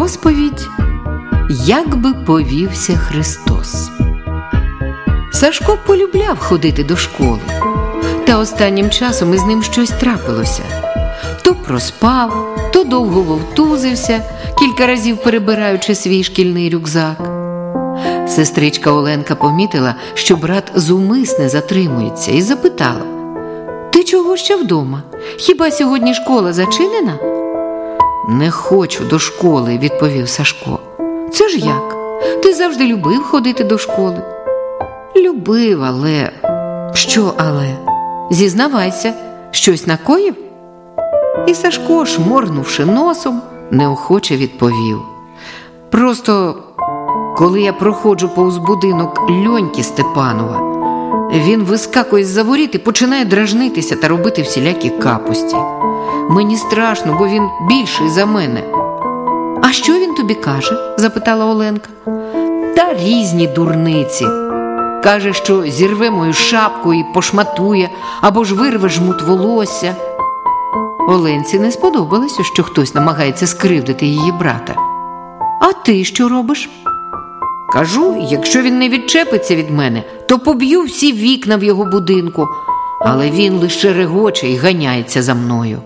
Розповідь «Як би повівся Христос». Сашко полюбляв ходити до школи, та останнім часом із ним щось трапилося. То проспав, то довго вовтузився, кілька разів перебираючи свій шкільний рюкзак. Сестричка Оленка помітила, що брат зумисне затримується, і запитала: «Ти чого ще вдома? Хіба сьогодні школа зачинена?» «Не хочу до школи», – відповів Сашко. «Це ж як? Ти завжди любив ходити до школи». «Любив, але…» «Що але? Зізнавайся, щось накоїв?» І Сашко, шморгнувши носом, неохоче відповів: «Просто, коли я проходжу повз будинок Льоньки Степанова, він вискакує з-за воріт і починає дражнитися та робити всілякі капості. Мені страшно, бо він більший за мене». «А що він тобі каже?» – запитала Оленка. «Та різні дурниці. Каже, що зірве мою шапку і пошматує, або ж вирве жмут волосся». Оленці не сподобалося, що хтось намагається скривдити її брата. «А ти що робиш?» «Кажу, якщо він не відчепиться від мене, то поб'ю всі вікна в його будинку, але він лише регоче і ганяється за мною».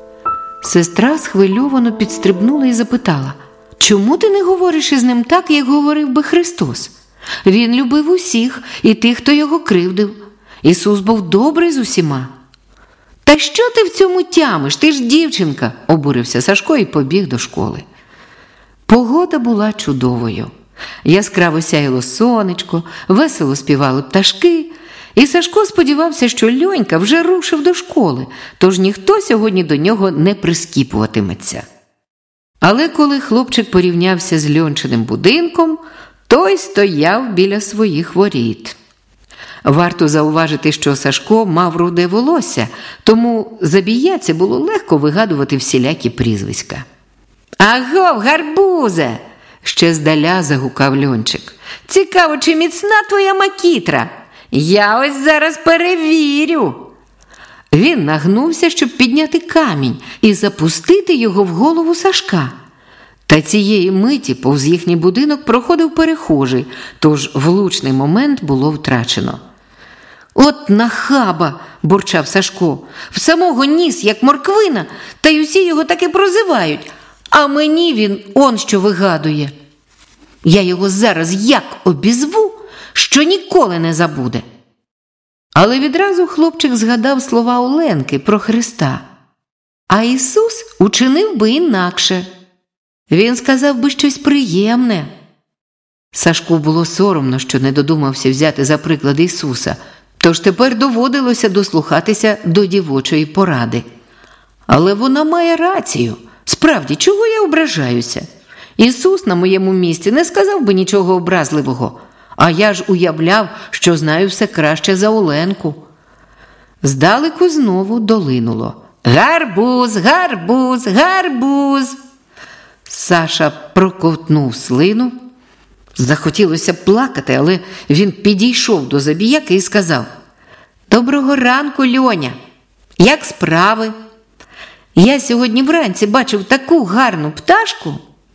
Сестра схвильовано підстрибнула і запитала: «Чому ти не говориш із ним так, як говорив би Христос? Він любив усіх, і тих, хто його кривдив. Ісус був добрий з усіма». «Та що ти в цьому тямиш? Ти ж дівчинка!» – обурився Сашко і побіг до школи. Погода була чудовою. Яскраво сяяло сонечко, весело співали пташки, і Сашко сподівався, що Льонька вже рушив до школи, тож ніхто сьогодні до нього не прискіпуватиметься. Але коли хлопчик порівнявся з Льончиним будинком, той стояв біля своїх воріт. Варто зауважити, що Сашко мав руде волосся, тому забіяці було легко вигадувати всілякі прізвиська. «Агов, гарбузе!» – ще здаля загукав Льончик. «Цікаво, чи міцна твоя макітра? Я ось зараз перевірю». Він нагнувся, щоб підняти камінь і запустити його в голову Сашка. Та цієї миті повз їхній будинок проходив перехожий, тож влучний момент було втрачено. «От нахаба!» – бурчав Сашко. «В самого ніс, як морквина, та й усі його таки прозивають, а мені він он що вигадує. Я його зараз як обізву, що ніколи не забуде». Але відразу хлопчик згадав слова Оленки про Христа. А Ісус учинив би інакше. Він сказав би щось приємне. Сашку було соромно, що не додумався взяти за приклад Ісуса, тож тепер доводилося дослухатися до дівочої поради. Але вона має рацію. Справді, чого я ображаюся? Ісус на моєму місці не сказав би нічого образливого, а я ж уявляв, що знаю все краще за Оленку. Здалеку знову долинуло: «Гарбуз, гарбуз, гарбуз!» Саша проковтнув слину. Захотілося плакати, але він підійшов до забіяки і сказав: «Доброго ранку, Льоня! Як справи? Я сьогодні вранці бачив таку гарну пташку».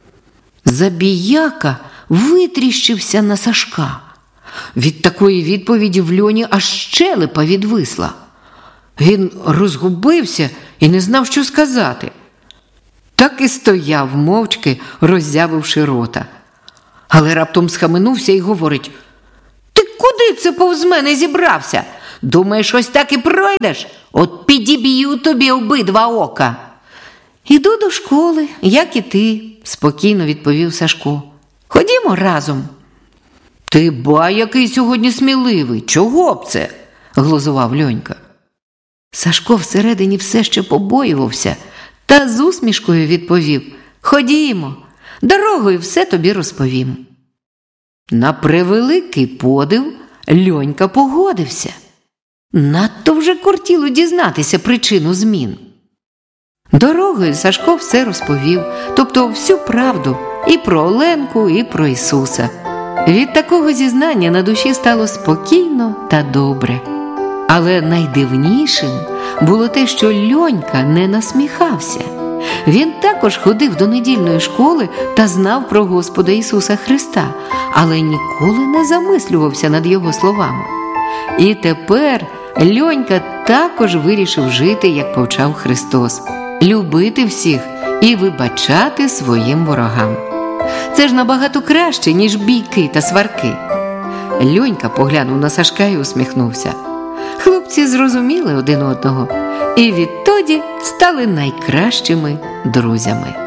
Забіяка витріщився на Сашка. Від такої відповіді в Льоні аж щелепа відвисла. Він розгубився і не знав, що сказати. Так і стояв мовчки, роззявивши рота. Але раптом схаменувся і говорить: «Ти куди це повз мене зібрався? Думаєш, ось так і пройдеш? От підіб'ю тобі обидва ока». «Іду до школи, як і ти», – спокійно відповів Сашко. «Ходімо разом». «Ти ба, який сьогодні сміливий, чого б це?» – глузував Льонька. Сашко всередині все ще побоювався, та з усмішкою відповів: «Ходімо, дорогою все тобі розповім». На превеликий подив Льонька погодився. Надто вже кортіло дізнатися причину змін. Дорогою Сашко все розповів, тобто всю правду і про Оленку, і про Ісуса. Від такого зізнання на душі стало спокійно та добре. Але найдивнішим було те, що Льонька не насміхався. Він також ходив до недільної школи та знав про Господа Ісуса Христа, але ніколи не замислювався над Його словами. І тепер Льонька також вирішив жити, як повчав Христос, любити всіх і вибачати своїм ворогам. Це ж набагато краще, ніж бійки та сварки. Льонька поглянув на Сашка і усміхнувся. Хлопці зрозуміли один одного і відтоді стали найкращими друзями.